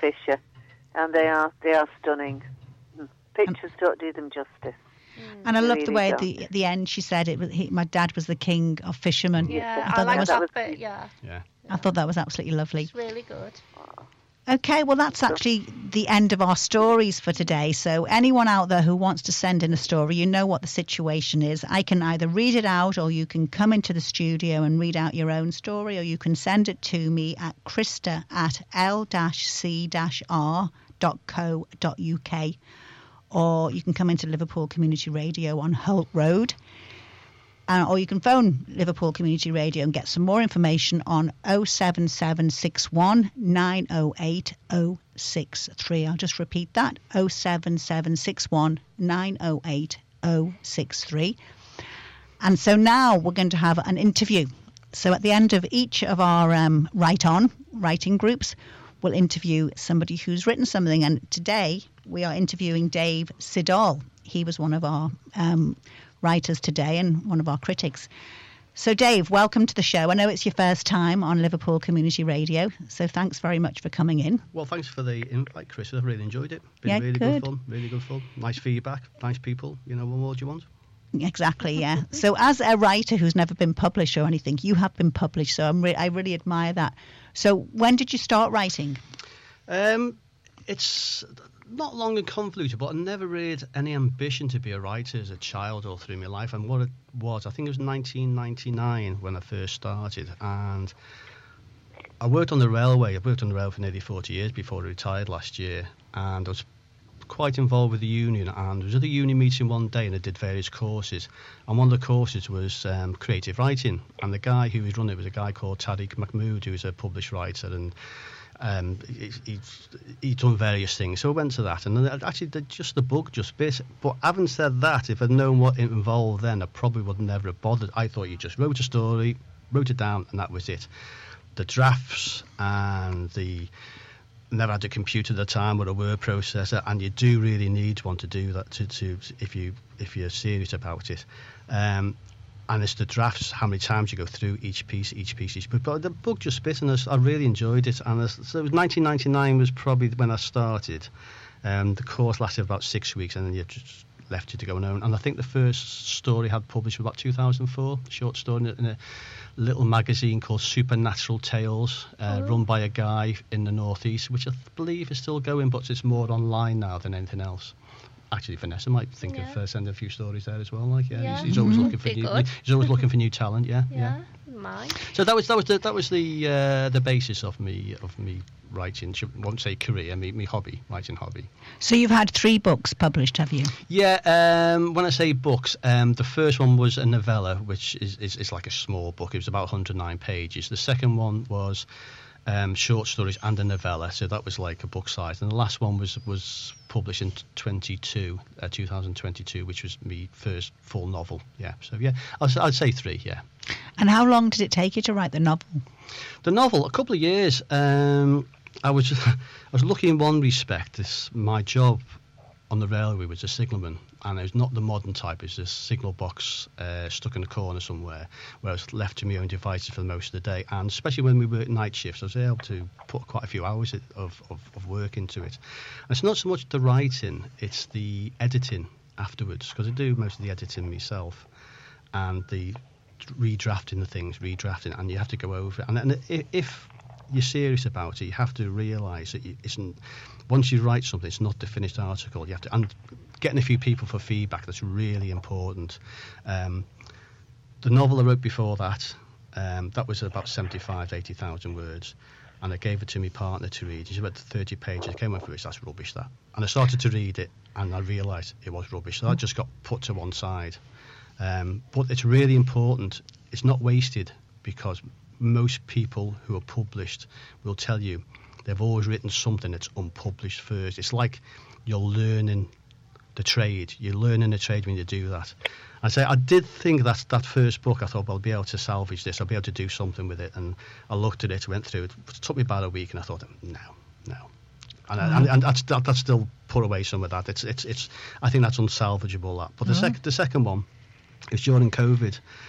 Fisher, and they are stunning. Pictures don't do them justice. And I love really the way don't. at the end she said my dad was the king of fishermen. Yeah, I I like that was, that bit, yeah. I thought that was absolutely lovely. It's really good. Okay, well, that's actually the end of our stories for today. So anyone out there who wants to send in a story, you know what the situation is. I can either read it out, or you can come into the studio and read out your own story, or you can send it to me at krista@l-c-r.co.uk, or you can come into Liverpool Community Radio on Holt Road. Or you can phone Liverpool Community Radio and get some more information on 07761 908 063. I'll just repeat that, 07761 908 063. And so now we're going to have an interview. So at the end of each of our writing groups, we'll interview somebody who's written something. And today we are interviewing Dave Siddall. He was one of our writers today and one of our critics. So Dave, welcome to the show. I know it's your first time on Liverpool Community Radio, so thanks very much for coming in. Well, thanks for the invite, Chris. I've really enjoyed it. Been really good fun. Nice feedback, nice people. You know, what more do you want? Exactly, yeah. So as a writer who's never been published or anything, you have been published, so I really admire that. So when did you start writing? It's not long and convoluted, but I never really had any ambition to be a writer as a child or through my life. And what it was, I think it was 1999 when I first started, and I worked on the railway. I've worked on the railway for nearly 40 years before I retired last year, and I was quite involved with the union, and I was at the union meeting one day and I did various courses, and one of the courses was creative writing, and the guy who was running it was a guy called Tariq Mahmood, who's a published writer, and he'd done various things. So I went to that, and actually the book just bit. But having said that, if I'd known what it involved then, I probably would never have bothered. I thought you just wrote a story, wrote it down, and that was it. The drafts and never had a computer at the time or a word processor, and you do really need one to do that to if you're serious about it. And it's the drafts, how many times you go through each piece. But the book just bit, and I really enjoyed it. And so it was 1999 was probably when I started. The course lasted about 6 weeks, and then you just left it to go on. And I think the first story I had published was about 2004, a short story in a little magazine called Supernatural Tales, run by a guy in the Northeast, which I believe is still going, but it's more online now than anything else. Actually, Vanessa might think of sending a few stories there as well. He's always looking for he's always looking for new talent. Yeah. Mine. So that was the basis of me writing. I won't say career, me hobby, writing hobby. So you've had 3 books published, have you? Yeah. When I say books, the first one was a novella, which is like a small book. It was about 109 pages. The second one was short stories and a novella, so that was like a book size. And the last one was published in 2022, which was my first full novel. Yeah, so yeah, I'd say 3. Yeah. And how long did it take you to write the novel? The novel, a couple of years. I was lucky in one respect. My job on the railway was a signalman, and it was not the modern type. It was a signal box stuck in a corner somewhere where I was left to my own devices for most of the day. And especially when we worked night shifts, I was able to put quite a few hours of work into it. And it's not so much the writing, it's the editing afterwards, because I do most of the editing myself, and the redrafting, and you have to go over it. And if you're serious about it, you have to realise that once you write something, it's not the finished article. You have to, and getting a few people for feedback, that's really important. The novel I wrote before that was about 75 to 80,000 words, and I gave it to my partner to read. She read 30 pages. I came up with it, that's rubbish, that. And I started to read it, and I realised it was rubbish. So that just got put to one side. But it's really important. It's not wasted, because most people who are published will tell you they've always written something that's unpublished first. It's like you're learning the trade. You're learning the trade when you do that. I did think that first book, I thought, well, I'll be able to salvage this. I'll be able to do something with it. And I looked at it, went through it. It took me about a week, and I thought, no. And I'd still put away some of that. It's I think that's unsalvageable. That. But the second one, it was during COVID,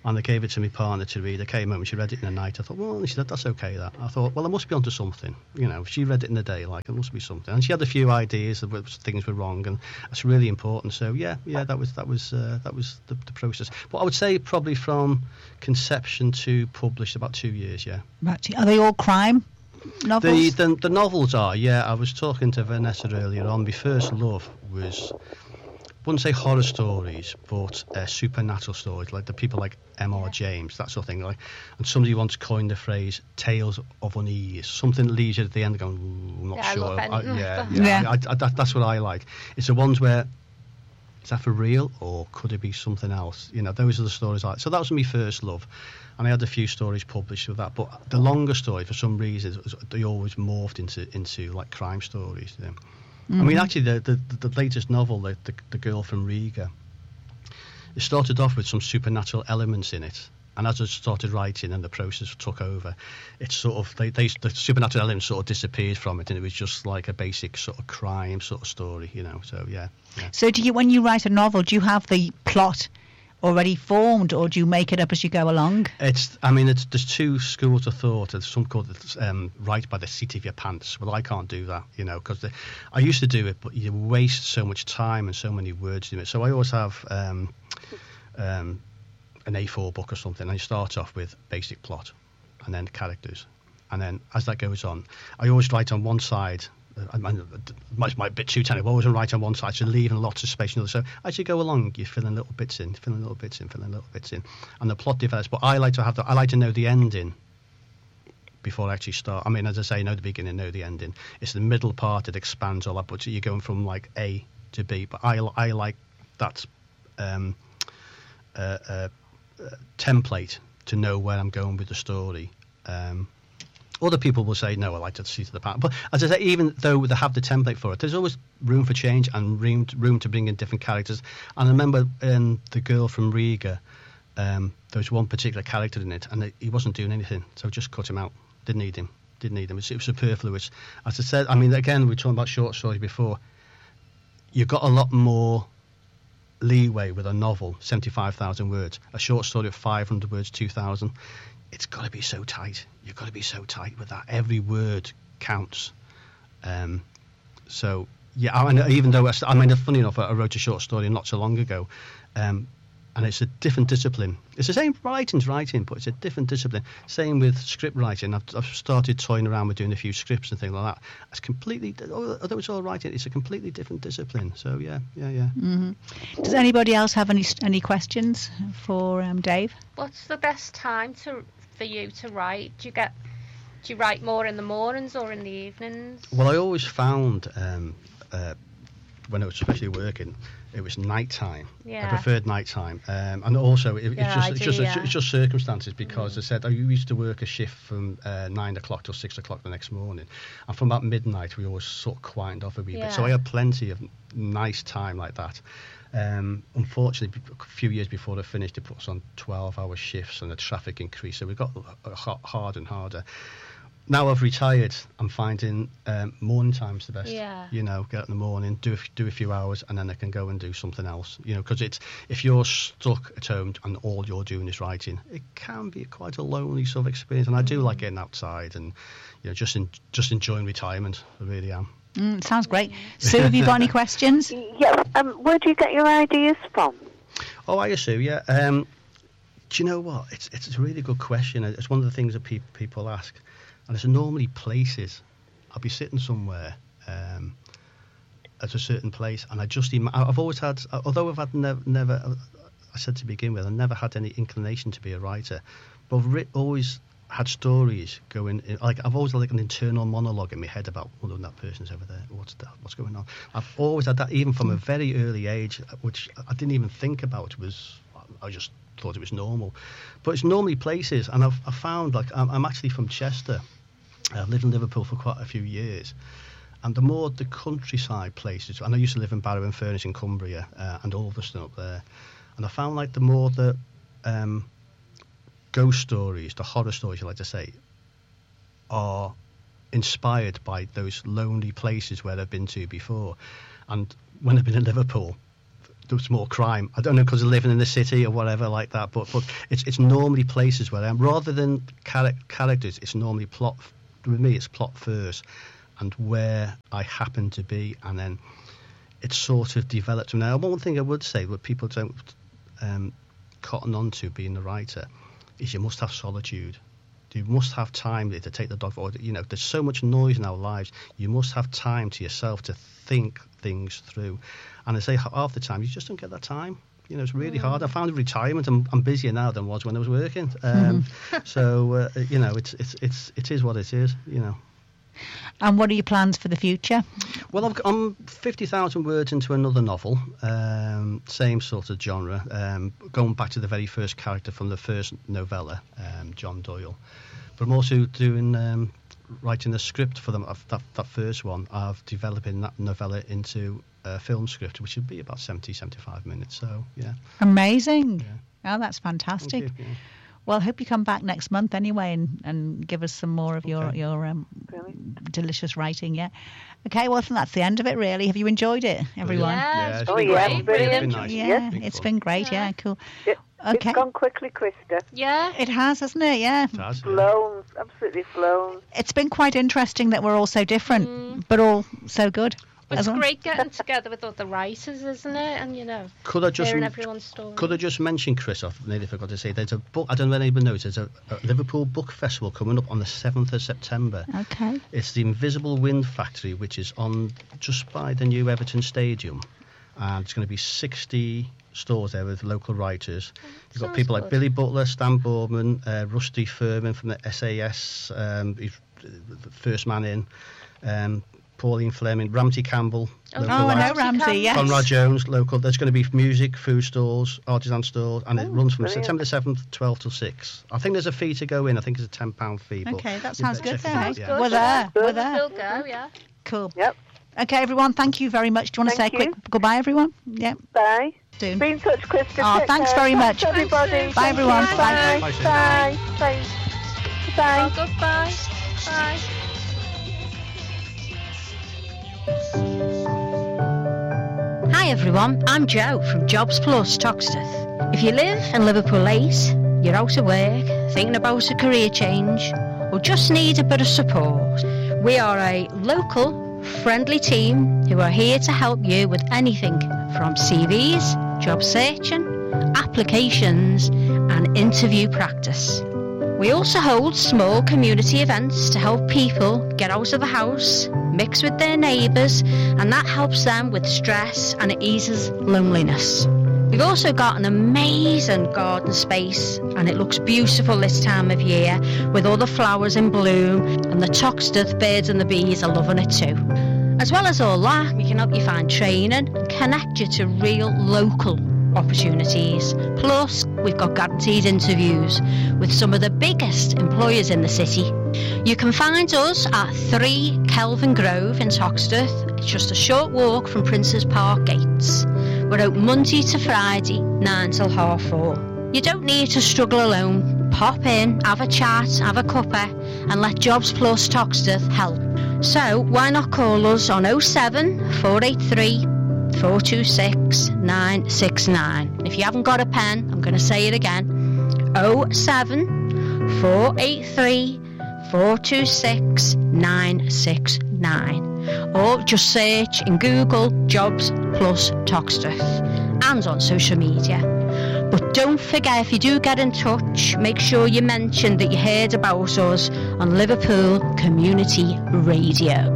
And I gave it to my partner to read. I came home and she read it in the night. I thought, well, she said, that's okay, that. I thought, well, I must be onto something. You know, if she read it in the day, like, it must be something. And she had a few ideas of which things were wrong, and that's really important. So, yeah, that was the process. But I would say probably from conception to published about 2 years, yeah. Right. Are they all crime novels? The novels are, yeah. I was talking to Vanessa earlier on. My first love was, I wouldn't say horror stories, but supernatural stories, like the people like M.R. James, that sort of thing. Like, and somebody once coined the phrase "tales of unease," something that leaves you at the end going, ooh, I'm not sure. That's what I like. It's the ones where, is that for real or could it be something else? You know, those are the stories I like. So that was my first love. And I had a few stories published with that. But the longer story, for some reason, they always morphed into like crime stories. You know? Mm-hmm. I mean, actually, the latest novel, the Girl from Riga, it started off with some supernatural elements in it. And as I started writing and the process took over, it's sort of, the supernatural elements sort of disappeared from it, and it was just like a basic sort of crime sort of story, you know. So, yeah. So when you write a novel, do you have the plot already formed, or do you make it up as you go along? There's two schools of thought. There's some called write by the seat of your pants. Well, I can't do that, you know, because I used to do it, but you waste so much time and so many words in it. So I always have an A4 book or something, and you start off with basic plot and then characters, and then as that goes on, I always write on one side. It might be a bit too technical. I always write on one side, so leaving lots of space on the other. So as you go along, you're filling little bits in, and the plot develops. But I like to know the ending before I actually start. I mean, as I say, know the beginning, know the ending. It's the middle part that expands all that, but you're going from like A to B. But I like that template to know where I'm going with the story. Other people will say, no, I like to see to the part. But as I say, even though they have the template for it, there's always room for change and room to bring in different characters. And I remember in The Girl from Riga, there was one particular character in it, and he wasn't doing anything, so just cut him out. Didn't need him. It was superfluous. As I said, I mean, again, we were talking about short stories before. You've got a lot more leeway with a novel, 75,000 words. A short story of 500 words, 2,000. It's got to be so tight. You've got to be so tight with that. Every word counts. So, yeah, I mean, even though, funny enough, I wrote a short story not so long ago, and it's a different discipline. It's the same writing, but it's a different discipline. Same with script writing. I've started toying around with doing a few scripts and things like that. It's completely, although it's all writing, it's a completely different discipline. So, yeah. Mm-hmm. Does anybody else have any questions for Dave? What's the best time for you to write? Do you write more in the mornings or in the evenings? Well, I always found when I was especially working, it was nighttime. Yeah. I preferred nighttime, and also it's just circumstances, because I said I used to work a shift from 9 o'clock till 6 o'clock the next morning, and from about midnight we always sort of quietened off a wee bit. So I had plenty of nice time like that. Unfortunately, a few years before I finished, it put us on 12-hour shifts and the traffic increased, so we got harder and harder. Now I've retired, I'm finding morning time's the best. Yeah. You know, get up in the morning, do a few hours, and then I can go and do something else. You know, because if you're stuck at home and all you're doing is writing, it can be quite a lonely sort of experience. And I do like getting outside and, you know, just enjoying retirement. I really am. Sounds great. Sue, have you got any questions? Yes. Where do you get your ideas from? Oh, I Sue, yeah. Do you know what? It's a really good question. It's one of the things that people ask. And it's normally places. I'll be sitting somewhere at a certain place, and I've always had, although I've had never, I said to begin with, I never had any inclination to be a writer, but I've always had stories going, like I've always had like an internal monologue in my head about, well, that person's over there, what's going on. I've always had that, even from a very early age, which I didn't even think about. I just thought it was normal, but it's normally places. And I've found, like, I'm actually from Chester. I've lived in Liverpool for quite a few years, and the more the countryside places, and I used to live in Barrow and Furness in Cumbria, and Ulverston up there, and I found like the more the ghost stories, the horror stories, you like to say, are inspired by those lonely places where I've been to before. And when I've been in Liverpool, there's more crime. I don't know because they're living in the city or whatever like that, but it's normally places where I'm rather than characters. It's normally plot. With me, it's plot first, and where I happen to be, and then it's sort of developed. Now, one thing I would say that people don't cotton on to being a writer is you must have solitude. You must have time to take the dog for, there's so much noise in our lives. You must have time to yourself to think things through. And I say half the time, you just don't get that time. It's really hard. I found in retirement, I'm busier now than I was when I was working. So, it is what it is, And what are your plans for the future? Well, I'm 50,000 words into another novel, same sort of genre, going back to the very first character from the first novella, John Doyle. But I'm also doing writing a script for them. That first one, I've developing that novella into a film script, which would be about 70-75 minutes. So, yeah. Amazing. Yeah. Oh, that's fantastic. Thank you, yeah. Well, I hope you come back next month anyway and give us some more of your delicious writing, yeah. Okay, well, I think that's the end of it, really. Have you enjoyed it, everyone? Yeah, it's Oh, been yeah, great. brilliant. It's been nice. Yeah, Been it's fun. been great, yeah, cool. It's gone quickly, Krista. Yeah. It has, hasn't it? Yeah. It has, yeah. Flown, absolutely flown. It's been quite interesting that we're all so different, but all so good. It's as well. great getting together with other writers, isn't it? And, Could I just hearing everyone's story. Could I just mention, Chris, I nearly forgot to say, there's a book, I don't know if anyone knows, there's a Liverpool Book Festival coming up on the 7th of September. Okay. It's the Invisible Wind Factory, which is on just by the new Everton Stadium. And it's going to be 60 stores there with local writers. You've got Sounds people like good. Billy Butler, Stan Boardman, Rusty Furman from the SAS, he's the first man in, Pauline Fleming, Ramsey Campbell. Oh, local Oh, I know writer. Ramsey, yes. Conrad Jones, local. There's going to be music, food stalls, artisan stores, and it runs from brilliant. September 7th, 12 till 6. I think there's a fee to go in. I think it's a £10 fee. But Okay, that you sounds better good check it then. out, Sounds yeah. good. We're there. We're We'll there. still go, yeah. Cool. Yep. Okay, everyone, thank you very much. Do you want to say a Thank quick you. goodbye, everyone? Yeah, Bye. soon. Be in touch, Krista. Oh, Take thanks care. very Thanks, much. everybody. Thanks, Bye, Thank everyone. you. Bye. Bye. Bye. Bye. Bye. Oh, goodbye. Bye. Hi everyone, I'm Jo from Jobs Plus Toxteth. If you live in Liverpool 8, you're out of work, thinking about a career change, or just need a bit of support, we are a local, friendly team who are here to help you with anything from CVs, job searching, applications, and interview practice. We also hold small community events to help people get out of the house, mix with their neighbours, and that helps them with stress and it eases loneliness. We've also got an amazing garden space and it looks beautiful this time of year with all the flowers in bloom, and the Toxteth birds and the bees are loving it too. As well as all that, we can help you find training and connect you to real local opportunities. Plus, we've got guaranteed interviews with some of the biggest employers in the city. You can find us at 3 Kelvin Grove in Toxteth. It's just a short walk from Princes Park gates. We're open Monday to Friday, 9 till 4:30. You don't need to struggle alone. Pop in, have a chat, have a cuppa, and let Jobs Plus Toxteth help. So why not call us on 07 483 426 969. If you haven't got a pen, I'm going to say it again. 07 483 426 969. Or just search in Google Jobs Plus Toxteth and on social media. But don't forget, if you do get in touch, make sure you mention that you heard about us on Liverpool Community Radio.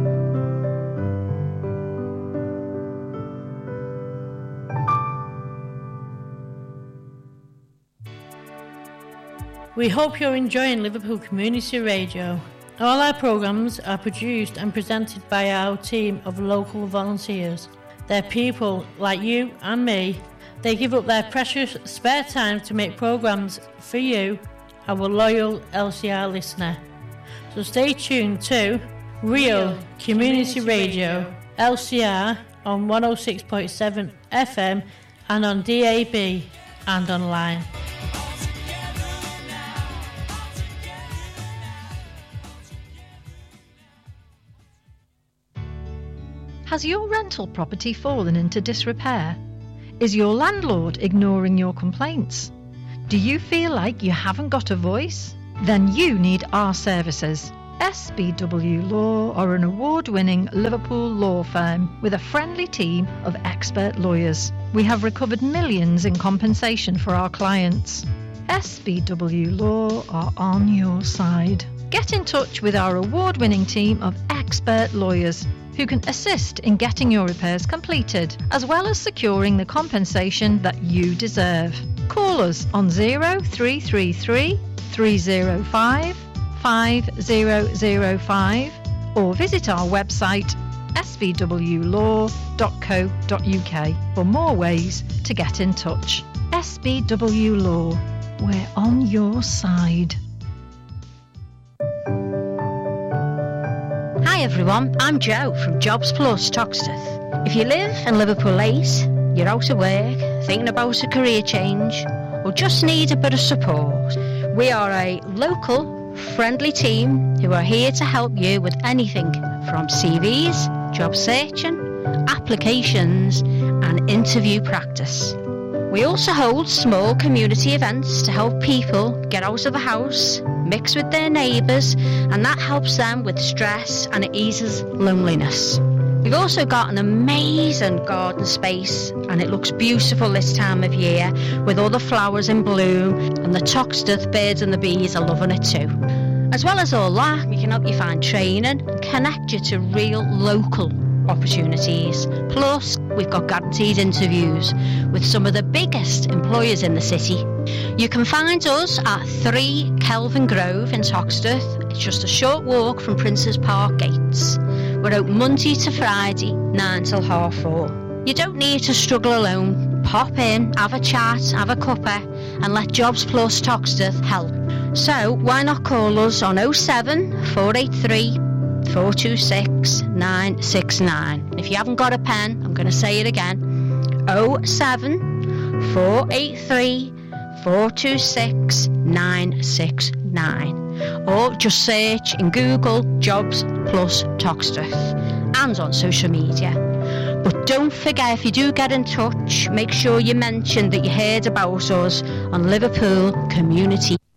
We hope you're enjoying Liverpool Community Radio. All our programmes are produced and presented by our team of local volunteers. They're people like you and me. They give up their precious spare time to make programmes for you, our loyal LCR listener. So stay tuned to Real Community Radio, LCR on 106.7 FM and on DAB and online. Has your rental property fallen into disrepair? Is your landlord ignoring your complaints? Do you feel like you haven't got a voice? Then you need our services. SBW Law are an award-winning Liverpool law firm with a friendly team of expert lawyers. We have recovered millions in compensation for our clients. SBW Law are on your side. Get in touch with our award-winning team of expert lawyers who can assist in getting your repairs completed, as well as securing the compensation that you deserve. Call us on 0333 305 5005 or visit our website sbwlaw.co.uk for more ways to get in touch. SBW Law, we're on your side. Hi everyone, I'm Jo from Jobs Plus Toxteth. If you live in Liverpool 8, you're out of work, thinking about a career change, or just need a bit of support, we are a local, friendly team who are here to help you with anything from CVs, job searching, applications and interview practice. We also hold small community events to help people get out of the house, mix with their neighbours, and that helps them with stress and it eases loneliness. We've also got an amazing garden space and it looks beautiful this time of year with all the flowers in bloom, and the Toxteth birds and the bees are loving it too. As well as all that, we can help you find training and connect you to real local opportunities. Plus, we've got guaranteed interviews with some of the biggest employers in the city. You can find us at 3 Kelvin Grove in Toxteth. It's just a short walk from Princes Park gates. We're open Monday to Friday, 9 till 4:30. You don't need to struggle alone. Pop in, have a chat, have a cuppa, and let Jobs Plus Toxteth help. So why not call us on 07 483 426 969. If you haven't got a pen, I'm going to say it again. 07 483 426 969. Or just search in Google Jobs Plus Toxteth and on social media. But don't forget, if you do get in touch, make sure you mention that you heard about us on Liverpool Community